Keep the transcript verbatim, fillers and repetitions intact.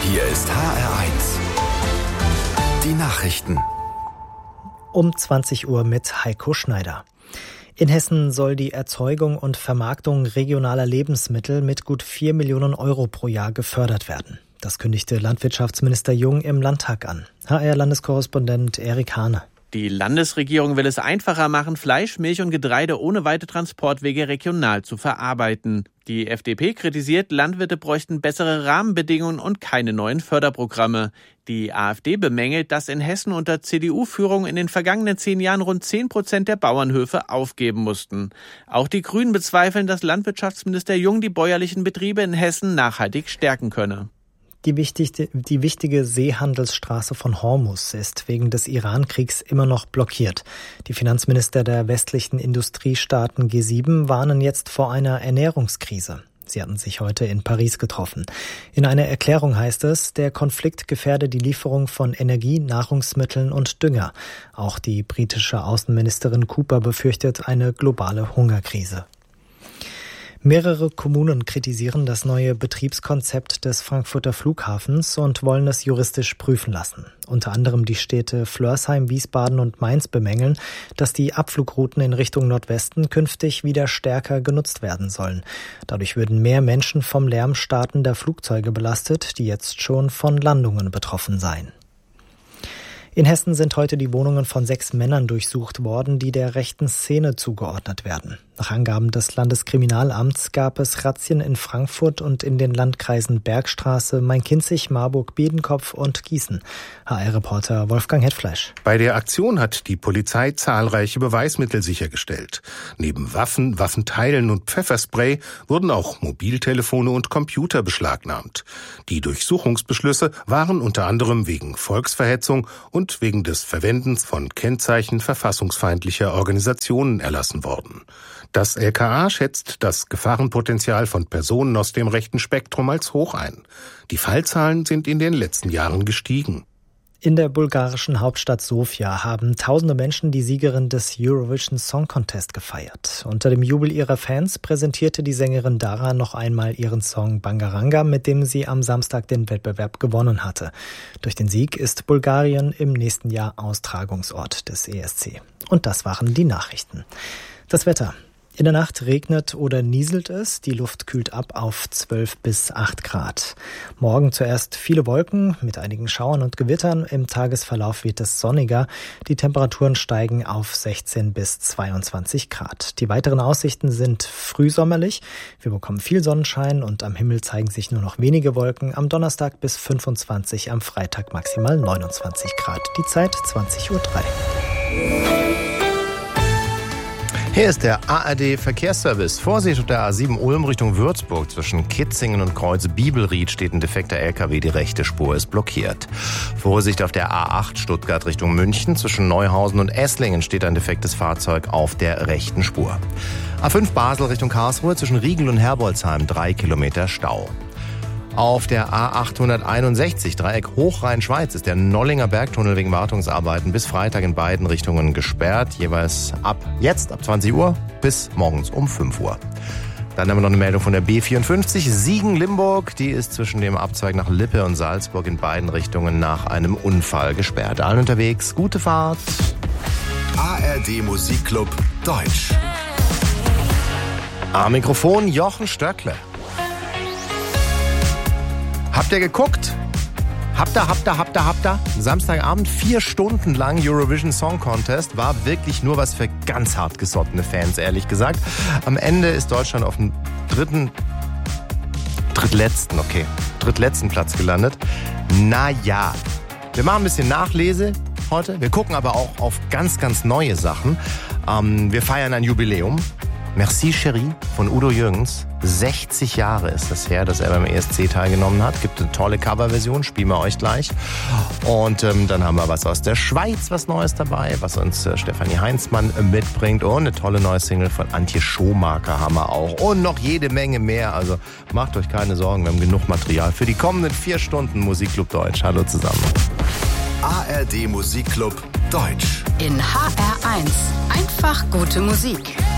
Hier ist H R eins. Die Nachrichten. Um zwanzig Uhr mit Heiko Schneider. In Hessen soll die Erzeugung und Vermarktung regionaler Lebensmittel mit gut vier Millionen Euro pro Jahr gefördert werden. Das kündigte Landwirtschaftsminister Jung im Landtag an. H R-Landeskorrespondent Erik Hane. Die Landesregierung will es einfacher machen, Fleisch, Milch und Getreide ohne weite Transportwege regional zu verarbeiten. Die F D P kritisiert, Landwirte bräuchten bessere Rahmenbedingungen und keine neuen Förderprogramme. Die AfD bemängelt, dass in Hessen unter C D U-Führung in den vergangenen zehn Jahren rund zehn Prozent der Bauernhöfe aufgeben mussten. Auch die Grünen bezweifeln, dass Landwirtschaftsminister Jung die bäuerlichen Betriebe in Hessen nachhaltig stärken könne. Die wichtigste, die wichtige Seehandelsstraße von Hormuz ist wegen des Iran-Kriegs immer noch blockiert. Die Finanzminister der westlichen Industriestaaten G sieben warnen jetzt vor einer Ernährungskrise. Sie hatten sich heute in Paris getroffen. In einer Erklärung heißt es, der Konflikt gefährde die Lieferung von Energie, Nahrungsmitteln und Dünger. Auch die britische Außenministerin Cooper befürchtet eine globale Hungerkrise. Mehrere Kommunen kritisieren das neue Betriebskonzept des Frankfurter Flughafens und wollen es juristisch prüfen lassen. Unter anderem die Städte Flörsheim, Wiesbaden und Mainz bemängeln, dass die Abflugrouten in Richtung Nordwesten künftig wieder stärker genutzt werden sollen. Dadurch würden mehr Menschen vom Lärm startender Flugzeuge belastet, die jetzt schon von Landungen betroffen seien. In Hessen sind heute die Wohnungen von sechs Männern durchsucht worden, die der rechten Szene zugeordnet werden. Nach Angaben des Landeskriminalamts gab es Razzien in Frankfurt und in den Landkreisen Bergstraße, Main-Kinzig, Marburg, Biedenkopf und Gießen. H R-Reporter Wolfgang Hetfleisch. Bei der Aktion hat die Polizei zahlreiche Beweismittel sichergestellt. Neben Waffen, Waffenteilen und Pfefferspray wurden auch Mobiltelefone und Computer beschlagnahmt. Die Durchsuchungsbeschlüsse waren unter anderem wegen Volksverhetzung und wegen des Verwendens von Kennzeichen verfassungsfeindlicher Organisationen erlassen worden. Das L K A schätzt das Gefahrenpotenzial von Personen aus dem rechten Spektrum als hoch ein. Die Fallzahlen sind in den letzten Jahren gestiegen. In der bulgarischen Hauptstadt Sofia haben tausende Menschen die Siegerin des Eurovision Song Contest gefeiert. Unter dem Jubel ihrer Fans präsentierte die Sängerin Dara noch einmal ihren Song Bangaranga, mit dem sie am Samstag den Wettbewerb gewonnen hatte. Durch den Sieg ist Bulgarien im nächsten Jahr Austragungsort des E S C. Und das waren die Nachrichten. Das Wetter. In der Nacht regnet oder nieselt es, die Luft kühlt ab auf zwölf bis acht Grad. Morgen zuerst viele Wolken mit einigen Schauern und Gewittern, im Tagesverlauf wird es sonniger, die Temperaturen steigen auf sechzehn bis zweiundzwanzig Grad. Die weiteren Aussichten sind frühsommerlich, wir bekommen viel Sonnenschein und am Himmel zeigen sich nur noch wenige Wolken, am Donnerstag bis fünfundzwanzig, am Freitag maximal neunundzwanzig Grad. Die Zeit zwanzig Uhr drei. Hier ist der A R D-Verkehrsservice. Vorsicht auf der A sieben Ulm Richtung Würzburg. Zwischen Kitzingen und Kreuz Bibelried steht ein defekter L K W. Die rechte Spur ist blockiert. Vorsicht auf der A acht Stuttgart Richtung München. Zwischen Neuhausen und Esslingen steht ein defektes Fahrzeug auf der rechten Spur. A fünf Basel Richtung Karlsruhe. Zwischen Riegel und Herbolzheim drei Kilometer Stau. Auf der A achthunderteinundsechzig Dreieck Hochrhein-Schweiz ist der Nollinger Bergtunnel wegen Wartungsarbeiten bis Freitag in beiden Richtungen gesperrt. Jeweils ab jetzt, ab zwanzig Uhr bis morgens um fünf Uhr. Dann haben wir noch eine Meldung von der B vierundfünfzig Siegen-Limburg. Die ist zwischen dem Abzweig nach Lippe und Salzburg in beiden Richtungen nach einem Unfall gesperrt. Allen unterwegs, gute Fahrt. A R D Musikclub Deutsch. Am Mikrofon Jochen Stöckle. Habt ihr geguckt? Habt ihr, habt ihr, habt ihr, habt ihr? Samstagabend vier Stunden lang Eurovision Song Contest war wirklich nur was für ganz hart gesottene Fans, ehrlich gesagt. Am Ende ist Deutschland auf dem dritten, drittletzten, okay, drittletzten Platz gelandet. Naja, wir machen ein bisschen Nachlese heute. Wir gucken aber auch auf ganz, ganz neue Sachen. Ähm, wir feiern ein Jubiläum. Merci Chérie von Udo Jürgens. sechzig Jahre ist das her, dass er beim E S C teilgenommen hat. Gibt eine tolle Coverversion, spielen wir euch gleich. Und ähm, dann haben wir was aus der Schweiz, was Neues dabei, was uns äh, Stefanie Heinzmann äh, mitbringt. Und eine tolle neue Single von Antje Schomaker haben wir auch. Und noch jede Menge mehr. Also macht euch keine Sorgen, wir haben genug Material für die kommenden vier Stunden Musikclub Deutsch. Hallo zusammen. A R D Musikclub Deutsch. In H R eins. Einfach gute Musik.